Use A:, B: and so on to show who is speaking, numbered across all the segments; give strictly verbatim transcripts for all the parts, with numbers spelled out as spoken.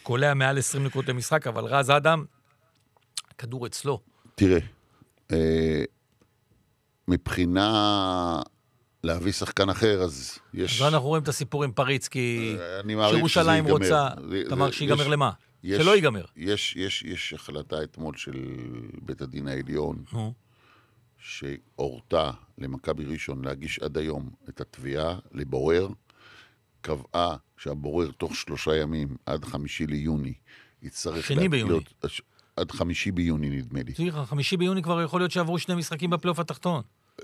A: קולע מעל עשרים נקודות למשחק, אבל רז אדם, כדור אצלו.
B: תראה, מבחינה להביא שחקן אחר, אז יש...
A: אז אנחנו רואים את הסיפור עם פריץ, כי שירושלים רוצה, תאמר שיגמר למה? שלא ייגמר.
B: יש, יש, יש החלטה אתמול של בית הדין העליון, שהורתה למכבי ראשון להגיש עד היום את התביעה לבורר, קבעה שהבורר תוך שלושה ימים, עד חמישי ליוני, יצטרך...
A: שני ביוני.
B: עד חמישי ביוני נדמה לי.
A: סליחה, חמישי ביוני כבר יכול להיות שעברו שני משחקים בפלייאוף התחתון.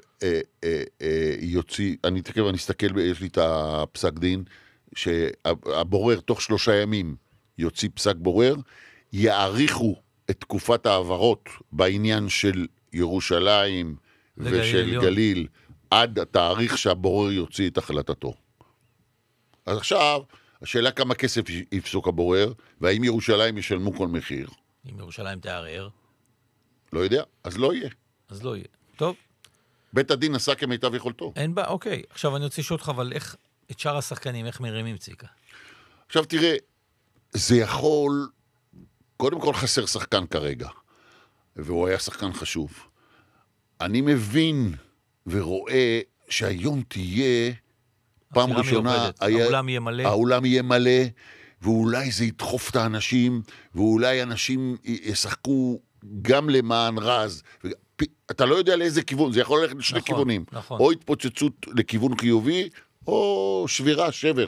B: יוציא, אני תקף, אני אסתכל, יש לי את הפסק דין, שהבורר תוך שלושה ימים יוציא פסק בורר, יעריכו את תקופת העברות בעניין של ירושלים ושל גליל, עד התאריך שהבורר יוציא את החלטתו. אז עכשיו, השאלה כמה כסף יפסוק הבורר, והאם ירושלים ישלמו כל מחיר.
A: אם ירושלים תערער.
B: לא יודע, אז לא יהיה.
A: אז לא יהיה. טוב.
B: בית הדין עשה כמיטב יכולתו.
A: אין בה, אוקיי. עכשיו אני רוצה לשאול אותך, אבל איך, את שאר השחקנים, איך מרימים ציקה?
B: עכשיו תראה, זה יכול, קודם כל חסר שחקן כרגע, והוא היה שחקן חשוב. אני מבין ורואה שהיום תהיה פעם ראשונה,
A: היה, האולם יהיה מלא.
B: האולם יהיה מלא, ואולי זה ידחוף את האנשים, ואולי אנשים ישחקו גם למען רז. אתה לא יודע לאיזה כיוון, זה יכול ללכת לשני
A: נכון,
B: כיוונים.
A: נכון.
B: או התפוצצות לכיוון חיובי, או שבירה, שבר.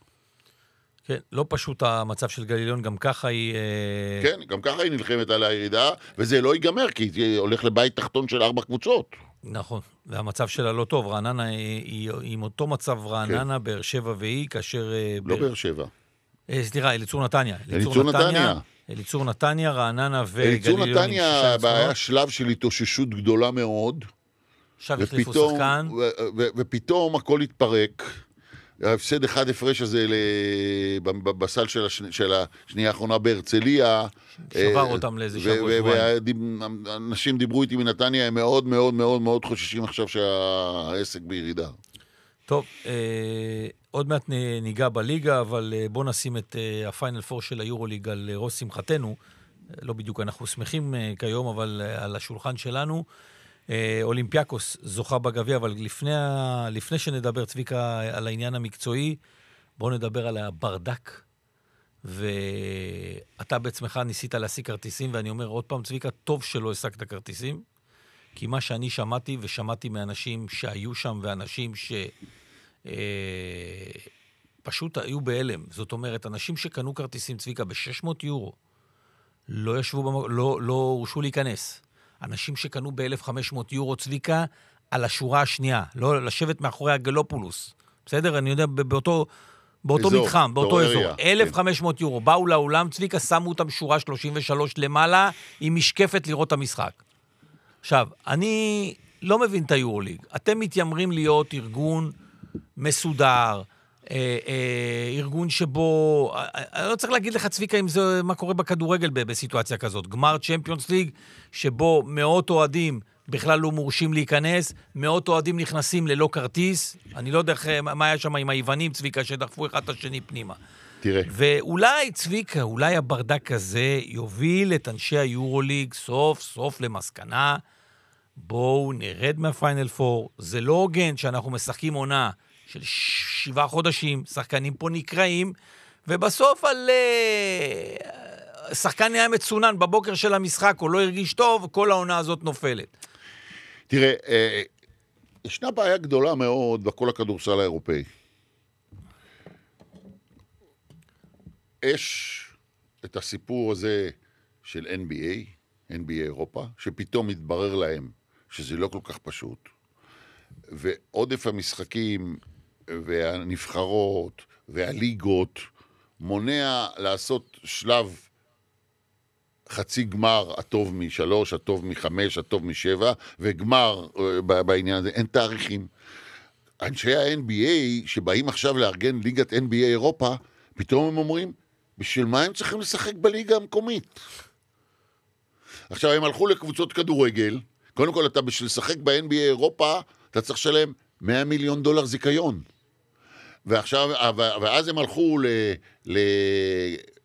A: כן, לא פשוט המצב של גליליון, גם ככה היא...
B: כן, גם ככה היא נלחמת על הירידה, וזה לא ייגמר, כי זה הולך לבית תחתון של ארבע קבוצות.
A: נכון, והמצב שלה לא טוב, רעננה היא עם אותו מצב רעננה, כן. באר שבע והיא, כאשר...
B: לא באר שבע.
A: סליחה, אליצור נתניה.
B: אליצור נתניה.
A: אליצור נתניה, רעננה וגליליון.
B: אליצור נתניה היה שלב של התאוששות גדולה מאוד.
A: עכשיו החליפו שחקן.
B: ופתאום הכל התפרק. ההפסד אחד הפרש הזה בסל של השנייה האחרונה בהרצליה.
A: שבר אותם לאיזה שבוע שבועיים.
B: ואנשים דיברו איתי מנתניה, הם מאוד מאוד מאוד מאוד חוששים עכשיו שהעסק בירידה.
A: טוב, עוד מעט ניגע בליגה, אבל בוא נשים את הפיינל פור של היורוליג על ראש שמחתנו. לא בדיוק אנחנו שמחים כיום, אבל על השולחן שלנו. אולימפיאקוס זוכה בגביע, אבל לפני, לפני שנדבר, צביקה, על העניין המקצועי, בואו נדבר על הברדק. ואתה בעצמך ניסית להשיג כרטיסים, ואני אומר עוד פעם, צביקה, טוב שלא השגת כרטיסים, כי מה שאני שמעתי, ושמעתי מאנשים שהיו שם, ואנשים ש... פשוט היו בהלם. זאת אומרת, אנשים שקנו כרטיסים, צביקה, ב-שש מאות יורו, לא ישבו, במק... לא, לא הורשו להיכנס. אנשים שקנו ב-אלף וחמש מאות יורו, צביקה, על השורה השנייה, לא לשבת מאחורי הגלופולוס. בסדר? אני יודע, באותו, באותו אזור, מתחם, באותו אזור. אלף וחמש מאות כן. יורו. באו לאולם, צביקה, שמו אותם שורה שלושים ושלוש למעלה, עם משקפת לראות את המשחק. עכשיו, אני לא מבין את היורוליג. אתם מתיימרים להיות ארגון מסודר, אה, אה, ארגון שבו, אני לא צריך להגיד לך, צביקה, אם זה מה קורה בכדורגל בסיטואציה כזאת. גמר צ'מפיונס ליג, שבו מאות אוהדים בכלל לא מורשים להיכנס, מאות אוהדים נכנסים ללא כרטיס, אני לא יודע מה היה שם עם היוונים, צביקה, שדחפו אחד את השני פנימה.
B: תראה.
A: ואולי, צביקה, אולי הברדק הזה יוביל את אנשי היורוליג סוף סוף למסקנה, בואו נרד מהפיינל פור, זה לא הוגן שאנחנו משחקים עונה של שבעה חודשים, שחקנים פה נקראים, ובסוף על uh, שחקן נהיה מצונן בבוקר של המשחק, או לא הרגיש טוב, כל העונה הזאת נופלת.
B: תראה, אה, ישנה בעיה גדולה מאוד בכל הכדורסל האירופאי. יש את הסיפור הזה של אן בי איי, אן בי איי אירופה, שפתאום מתברר להם שזה לא כל כך פשוט. ועודף המשחקים והנבחרות והליגות מונע לעשות שלב חצי גמר הטוב משלוש, הטוב מחמש, הטוב משבע, וגמר בעניין הזה, אין תאריכים. אנשי ה-אן בי איי שבאים עכשיו לארגן ליגת אן בי איי אירופה, פתאום הם אומרים, בשביל מה הם צריכים לשחק בליגה המקומית? עכשיו הם הלכו לקבוצות כדורגל, קודם כל אתה בשביל לשחק ב-אן בי איי אירופה, אתה צריך לשלם מאה מיליון דולר זיקיון. ועכשיו, ואז הם הלכו